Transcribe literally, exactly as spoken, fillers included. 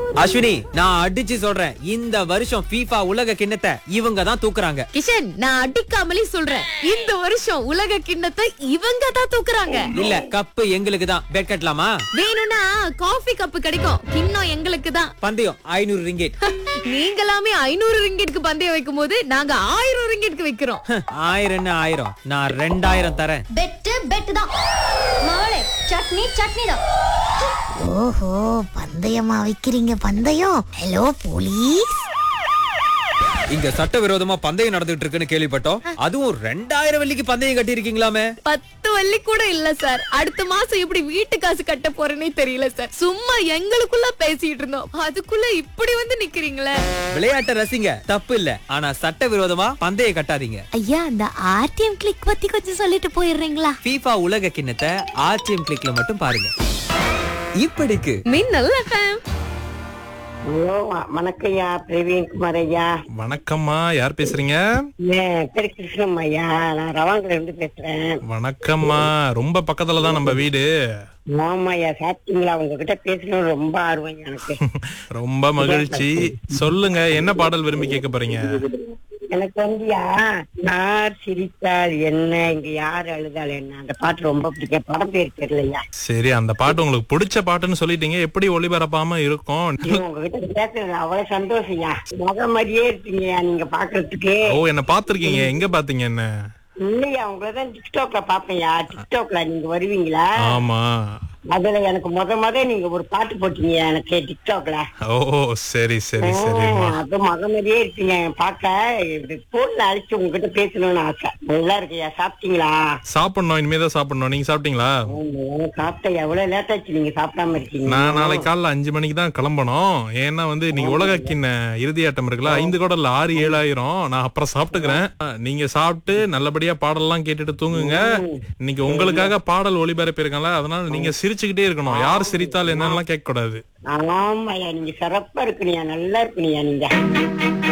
அஸ்வினி, நான் அடிச்சு சொல்றேன், இந்த வருஷம் FIFA உலக கிண்ணத்தை இவங்க தான் தூக்குறாங்க. கிஷன், நான் அடிக்காமலே சொல்றேன், இந்த வருஷம் உலக கிண்ணத்தை இவங்க தான் தூக்குறாங்க. இல்ல, கப்பு எங்களுக்கு தான். பெட் கட்டலாமா? வேணும்னா காஃபி கப்பு கிடைக்கும், கிண்ணம் எங்களுக்கு தான். பந்தயம் ஐநூறு ரிங்கெட். நீங்களாமே ஐநூறு ரிங்கெட்க்கு பந்தயம் வைக்கும் போது நாங்க ஆயிரம் ரிங்கெட்க்கு வைக்கிறோம். ஆயிரம் என்ன ஆயிரம், நான் ரெண்டாயிரம் தரேன். பெட்டு பெட்டு தான் மகளே, சட்னி சட்னி தான். ஓஹோ, பந்தயமா வைக்கிறீங்க பந்தயம்? ஹலோ போலீஸ், இங்க சட்டவிரோதமா பந்தயம் நடந்துட்டு இருக்குன்னு கேள்விப்பட்டோம். அதுவும் ரெண்டாயிரம் வெள்ளிக்கு பந்தயம் கட்டி இருக்கீங்களாமே? பத்து வள்ளி கூட இல்ல சார். அடுத்த மாசம் இப்படி வீட்டு காசு கட்ட போறேனே தெரியல சார். சும்மா எங்களுக்குள்ள பேசிட்டு இருந்தோம், அதுக்குள்ள இப்படி வந்து நிக்கிறீங்களே. விளையாட்ட ரசிங்க, தப்பு இல்ல. ஆனா சட்டவிரோதமா பந்தயம் கட்டாதீங்க. ஐயா அந்த ஆர்டிஎம் கிளிக் பத்தி கொஞ்சம் சொல்லிட்டு போயிடுறீங்களா? FIFA உலக கிண்ணத்தை ஆர்டிஎம் கிளிக்ல மட்டும் பாருங்க. இப்படிக்கு மின்னல் எஃப்எம். ஹலோ, வணக்கம் ஐயா, பிரவீன் குமார் ஐயா. வணக்கம்மா, யார் பேசுறீங்க? என் பேரு கிருஷ்ணம் ஐயா, நான் ரவாங்கல இருந்து பேசுறேன். வணக்கம்மா, ரொம்ப பக்கத்துல தான் நம்ம வீடு. ஆமா ஐயா, சாப்பிட்டீங்களா? உங்ககிட்ட பேசணும் ரொம்ப ஆர்வம் எனக்கு. ரொம்ப மகிழ்ச்சி. சொல்லுங்க, என்ன பாடல் விரும்பி கேட்க போறீங்க? எனக்கு வந்துயா, யார் சிரித்தால் என்ன, இங்க யார் அழுதால் என்ன, அந்த பாட்டு ரொம்ப பிடிக்கும். படம் பேர் தெரியலையா? சரி, அந்த பாட்டு உங்களுக்கு பிடிச்ச பாட்டுன்னு சொல்லிட்டீங்க, எப்படி ஒளிபரப்பாம இருக்கும்? உங்ககிட்ட பேசுறது அவ்வளவு சந்தோஷம்யா. முக மாதிரியே இருப்பீங்கயா நீங்க பாக்குறதுக்கு. ஓ, என்ன பாத்திருக்கீங்க? எங்க பாத்தீங்க என்ன? இல்லையா, உங்களதான் டிக்டாக்ல பாப்பேன்யா. டிக்டாக்ல நீங்க வருவீங்களா? ஆமா, அதுல எனக்கு முத முத நீங்க ஒரு பாட்டு போட்டீங்க எனக்கு டிக்டாக்ல. ஓ சரி சரி சரிம்மா. அது மக மாதிரியே இருக்கீங்க பாக்க. போன்ல அழைச்சு உங்ககிட்ட பேசணும்னு ஆசை. நல்லா இருக்கியா? சாப்பிட்டீங்களா? சாப்பிடணும், இனிமேதான் சாப்பிடணும். நீங்க சாப்பிட்டீங்களா? சாப்பிட்ட. எவ்வளவு லேட் ஆச்சு நீங்க சாப்பிடாம இருக்கீங்க? நான் நாளைக்கு காலைல அஞ்சு மணிக்கு தான் கிளம்பணும். ஏன்னா வந்து இன்னைக்கு உலக கிண்ண இறுதி ஆட்டம் இருக்குல்ல, ஐந்து கூட இல்ல ஆறு ஏழாயிரம். நான் அப்புறம் சாப்பிட்டுக்கிறேன். நீங்க சாப்பிட்டு நல்லபடியா பாடலாம் கேட்டுட்டு தூங்குங்க. இன்னைக்கு உங்களுக்காக பாடல் ஒளிபரப்பி இருக்கல, அதனால நீங்க சிரிச்சுக்கிட்டே இருக்கணும். யார் சிரித்தால் என்னெல்லாம் கேட்க கூடாது. ஆமாயா, நீங்க சிறப்பா இருக்கணியா, நல்லா இருக்கணியா நீங்க.